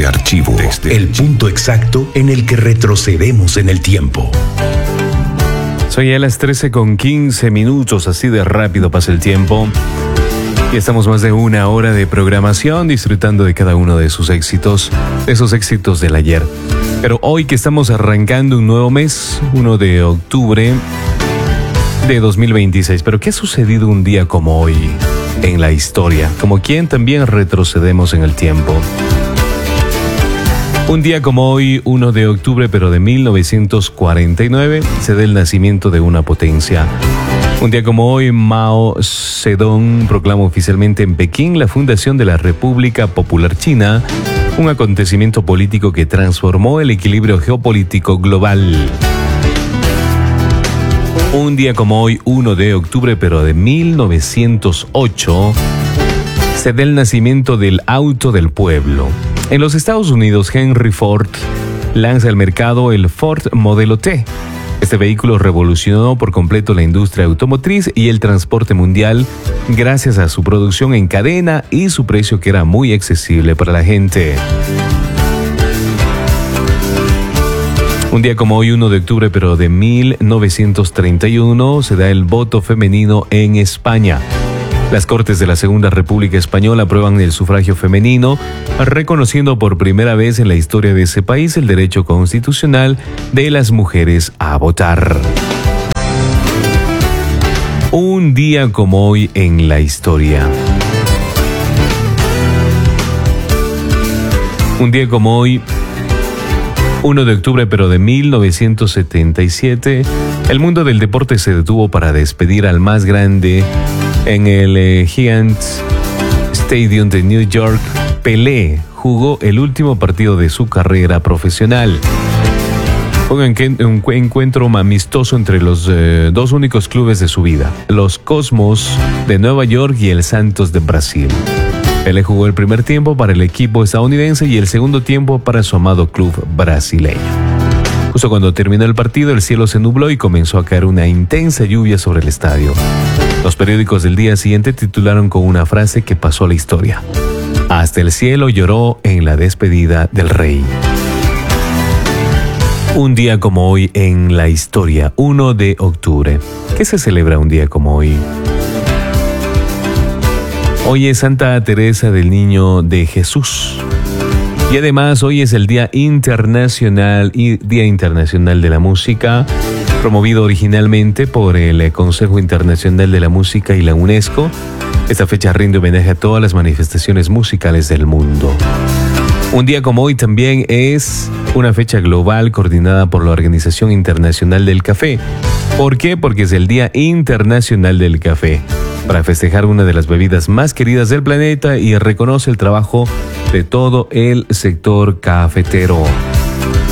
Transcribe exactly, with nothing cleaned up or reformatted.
archivo, desde el punto exacto en el que retrocedemos en el tiempo. Soy a las trece con quince minutos, así de rápido pasa el tiempo. Y estamos más de una hora de programación disfrutando de cada uno de sus éxitos, de esos éxitos del ayer. Pero hoy que estamos arrancando un nuevo mes, uno de octubre de dos mil veintiséis. Pero ¿qué ha sucedido un día como hoy en la historia? Como quien también retrocedemos en el tiempo. Un día como hoy, uno de octubre, pero de mil novecientos cuarenta y nueve, se da el nacimiento de una potencia. Un día como hoy, Mao Zedong proclama oficialmente en Pekín la fundación de la República Popular China, un acontecimiento político que transformó el equilibrio geopolítico global. Un día como hoy, uno de octubre, pero de mil novecientos ocho, se da el nacimiento del auto del pueblo. En los Estados Unidos, Henry Ford lanza al mercado el Ford Modelo T. Este vehículo revolucionó por completo la industria automotriz y el transporte mundial gracias a su producción en cadena y su precio que era muy accesible para la gente. Un día como hoy, uno de octubre, pero de mil novecientos treinta y uno, se da el voto femenino en España. Las Cortes de la Segunda República Española aprueban el sufragio femenino, reconociendo por primera vez en la historia de ese país el derecho constitucional de las mujeres a votar. Un día como hoy en la historia. Un día como hoy, uno de octubre, pero de mil novecientos setenta y siete, el mundo del deporte se detuvo para despedir al más grande en el eh, Giants Stadium de New York. Pelé jugó el último partido de su carrera profesional. Un, encu- un encuentro amistoso entre los eh, dos únicos clubes de su vida, los Cosmos de Nueva York y el Santos de Brasil. Pelé jugó el primer tiempo para el equipo estadounidense y el segundo tiempo para su amado club brasileño. Justo cuando terminó el partido, el cielo se nubló y comenzó a caer una intensa lluvia sobre el estadio. Los periódicos del día siguiente titularon con una frase que pasó a la historia: hasta el cielo lloró en la despedida del rey. Un día como hoy en la historia, uno de octubre. ¿Qué se celebra un día como hoy? Hoy es Santa Teresa del Niño de Jesús. Y además hoy es el Día Internacional y Día Internacional de la Música, promovido originalmente por el Consejo Internacional de la Música y la UNESCO. Esta fecha rinde homenaje a todas las manifestaciones musicales del mundo. Un día como hoy también es una fecha global coordinada por la Organización Internacional del Café. ¿Por qué? Porque es el Día Internacional del Café, para festejar una de las bebidas más queridas del planeta y reconoce el trabajo de todo el sector cafetero.